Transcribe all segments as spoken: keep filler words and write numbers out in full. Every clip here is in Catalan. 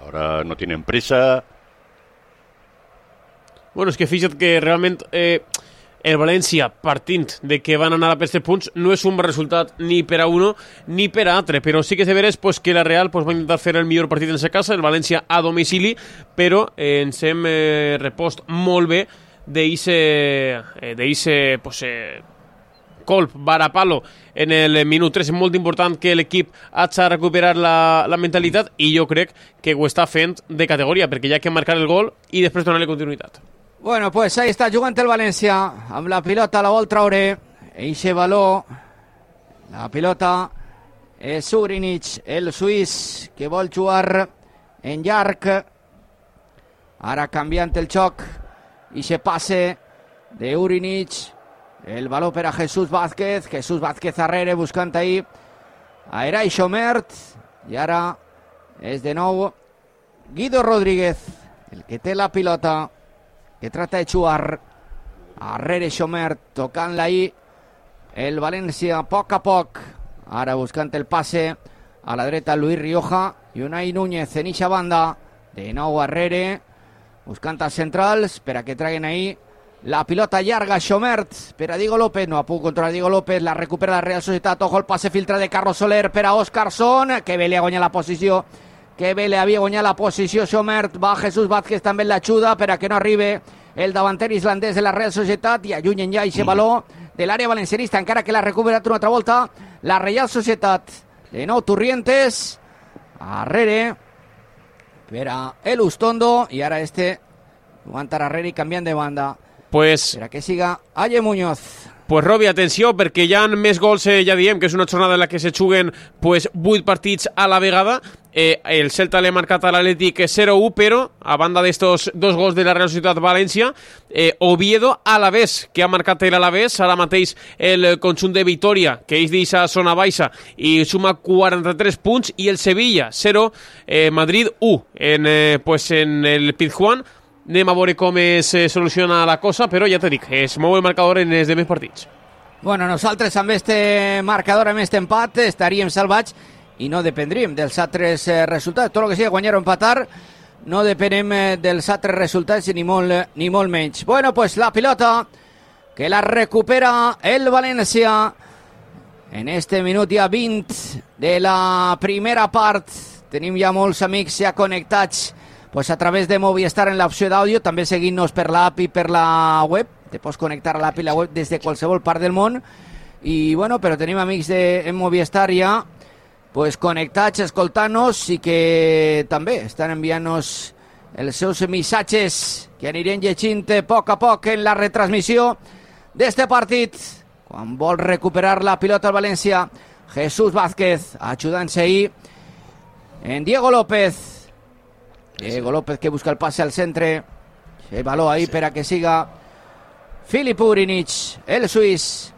Ahora no tienen prisa. Bueno, és que fixa't que realment eh, el València, partint de que van anar a per tres punts, no és un bon resultat ni per a uno ni per a altre, però sí que és de veres pues, que la Real pues, va intentar fer el millor partit en sa casa, el València a domicili, però eh, ens hem eh, repost molt bé d'eixe eh, pues, eh, colp, varapalo en el minut tres. És molt important que l'equip hagi de recuperar la, la mentalitat i jo crec que ho està fent de categoria, perquè hi ha que marcar el gol i després donar-li continuïtat. Bueno, pues ahí està jugant el València amb la pilota, la vol traure eixe baló, la pilota és Urinic, el suís que vol jugar en llarg, ara canviant el xoc i se passe de Urinic, el baló per a Jesús Vázquez, Jesús Vázquez arrere buscant ahí a Eray Xomert i ara és de nou Guido Rodríguez el que té la pilota, que trata de jugar arrere Xomert, tocant-la ahí el València a poc a poc, ara buscant el passe a la dreta Luis Rioja i Unai Núñez en eixa banda, de nou arrere buscant els centrals per a que traguen ahí la pilota llarga. Xomert per a Diego López, no ha pogut controlar Diego López, la recupera la Real Societat, ojo el passe filtra de Carlos Soler per a Óscarson, que bé li ha guanyat la posició, que bé li havia guanyat la posició Xomert, va Jesús Vázquez també l'ajuda per a que no arribi el davanter islandès de la Real Societat i allunyen ja aquest baló de l'àrea valencianista, encara que l'ha recuperat una altra volta la Real Societat. De nou Turrientes arrere per a el Ustondo i ara este aguanta arrere i canviant de banda pues... per a que siga Aye Muñoz. Pues Robi, atenció, perquè hi ha més gols, eh, ja diem que és una jornada en la que se juguen pues, vuit partits a la vegada. Eh, el Celta l'ha marcat a l'Atlètic zero u, però a banda d'estos dos gols de la Real Societat València, eh, Oviedo Alavés, que ha marcat l'Alavés, ara mateix el conjunt de Vitoria, que és d'eixa zona baixa, i suma quaranta-tres punts, i el Sevilla zero, eh, Madrid u, en, eh, pues, en el Pizjuán. Anem a veure com es soluciona la cosa, però ja te dic, es mou el marcador en els demés partits. Bueno, nosaltres amb este marcador, amb este empat, estaríem salvats i no dependríem dels altres resultats. Tot el que sigui guanyar o empatar, no depenem dels altres resultats ni molt, ni molt menys. Bueno, pues la pilota que la recupera el València en este minut ja vint de la primera part. Tenim ja molts amics ja connectats pues a través de Movistar en l'opció d'àudio, també seguint-nos per l'app i per la web, te pots connectar a l'app i la web des de qualsevol part del món, i bueno, però tenim amics de en Movistar ja pues connectats, escoltant-nos i que també estan enviant-nos els seus missatges que anirem llegint a poc a poc en la retransmissió d'este partit. Quan vol recuperar la pilota al València, Jesús Vázquez ajudant-se ahí en Diego López. Diego López que busca el pase al centre, el baló ahí per a que siga Filip Urinic, el suís.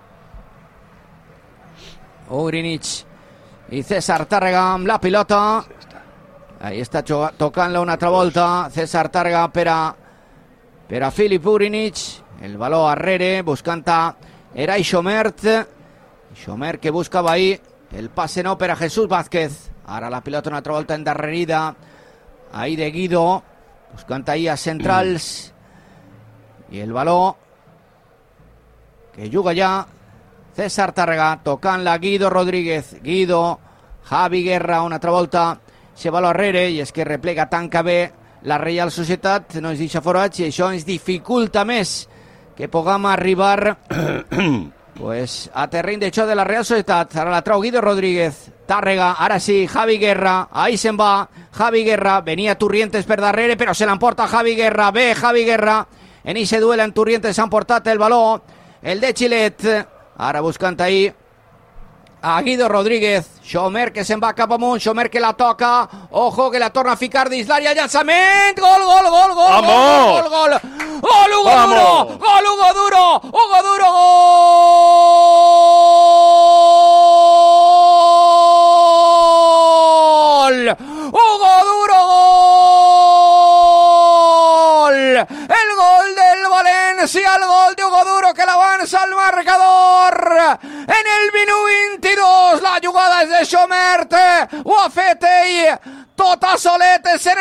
Urinic i César Tàrrega amb la pilota, ahí està tocant-la una altra volta César Tàrrega per a per a Filip Urinic, el baló arrere buscant a Eray Xomert, Xomert que buscava ahí el passe nou per a Jesús Vázquez, ara la pilota una altra volta endarrerida ahí de Guido, buscant ahí a centrals, i el baló que juga ja César Tàrrega, tocant-la Guido Rodríguez, Guido, Javi Guerra, una altra volta, se baló arrere, i és que replega, tanca bé la Real Societat, no ens deixa forats, i això ens dificulta més que puguem arribar pues, a terreny de xoc de la Real Societat. Ara la trau Guido Rodríguez, Tàrrega, ara sí, Javi Guerra, ahí se'n va, Javi Guerra, venia Turrientes per darrere, però se l'emporta Javi Guerra, bé Javi Guerra, en ese duel en Turrientes s'ha emportat el baló, el de Xilet, ara buscant ahí a Guido Rodríguez, Xomert que se'n va cap amunt, Xomert que la toca, ojo que la torna a ficar dins l'àrea, llançament, gol, gol, gol, gol, gol, gol, gol, gol, Hugo Duro, gol, Hugo Duro, Hugo Duro, gol, Hugo Duro, gol, el gol del València, el gol de Hugo Duro que l'avança al marcador en el minut vint-i-dos, la jugada és de Xomert, ho ha fet ell, tot a soletes en